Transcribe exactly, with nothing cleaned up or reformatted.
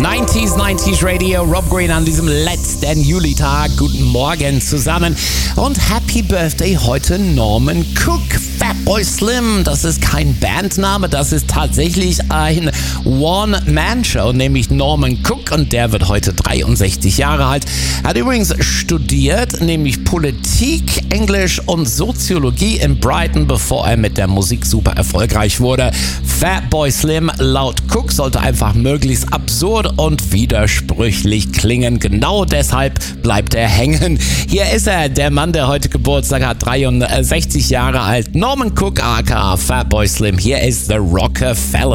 neunziger neunzig Radio, Rob Green an diesem letzten Julitag. Guten Morgen zusammen und Happy Birthday heute Norman Cook. Fatboy Slim, das ist kein Bandname, das ist tatsächlich ein One-Man-Show, nämlich Norman Cook, und der wird heute dreiundsechzig Jahre alt. Er hat übrigens studiert, nämlich Politik, Englisch und Soziologie in Brighton, bevor er mit der Musik super erfolgreich wurde. Fatboy Slim laut Cook sollte einfach möglichst absurd und widersprüchlich klingen. Genau deshalb bleibt er hängen. Hier ist er, der Mann, der heute Geburtstag hat, dreiundsechzig Jahre alt. Norman Cook, aka Fatboy Slim. Hier ist The Rockefeller.